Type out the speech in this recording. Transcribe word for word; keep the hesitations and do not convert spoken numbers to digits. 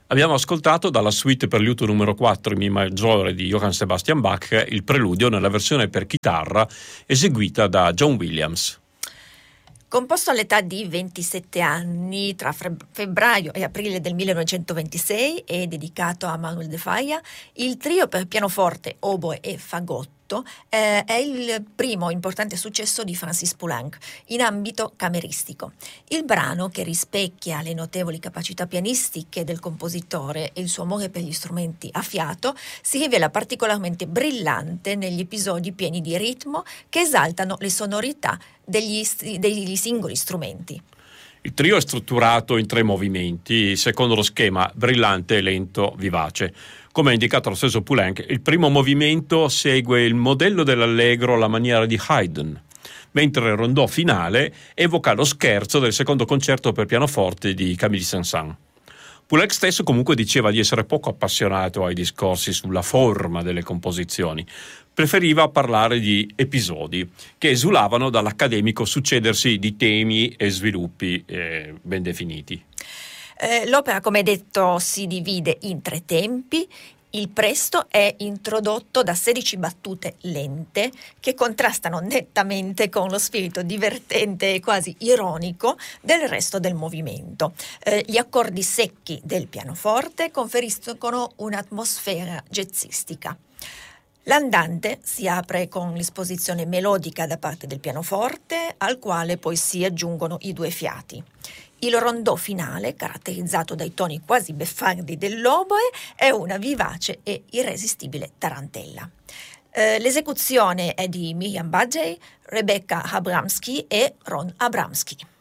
Abbiamo ascoltato dalla suite per liuto numero quattro in Mi maggiore di Johann Sebastian Bach il preludio nella versione per chitarra eseguita da John Williams. Composto all'età di ventisette anni tra febbraio e aprile del millenovecentoventisei e dedicato a Manuel de Falla, il trio per pianoforte, oboe e fagotto eh, è il primo importante successo di Francis Poulenc in ambito cameristico. Il brano, che rispecchia le notevoli capacità pianistiche del compositore e il suo amore per gli strumenti a fiato, si rivela particolarmente brillante negli episodi pieni di ritmo che esaltano le sonorità degli, degli singoli strumenti. Il trio è strutturato in tre movimenti, secondo lo schema brillante, lento, vivace. Come ha indicato lo stesso Poulenc, il primo movimento segue il modello dell'allegro alla maniera di Haydn, mentre il rondò finale evoca lo scherzo del secondo concerto per pianoforte di Camille Saint-Saëns. Poulenc stesso comunque diceva di essere poco appassionato ai discorsi sulla forma delle composizioni. Preferiva parlare di episodi che esulavano dall'accademico succedersi di temi e sviluppi eh, ben definiti. Eh, l'opera, come detto, si divide in tre tempi. Il presto è introdotto da sedici battute lente che contrastano nettamente con lo spirito divertente e quasi ironico del resto del movimento. Eh, gli accordi secchi del pianoforte conferiscono un'atmosfera jazzistica. L'andante si apre con l'esposizione melodica da parte del pianoforte, al quale poi si aggiungono i due fiati. Il rondò finale, caratterizzato dai toni quasi beffardi dell'oboe, è una vivace e irresistibile tarantella. Eh, l'esecuzione è di Miriam Badgey, Rebecca Abramsky e Ron Abramsky.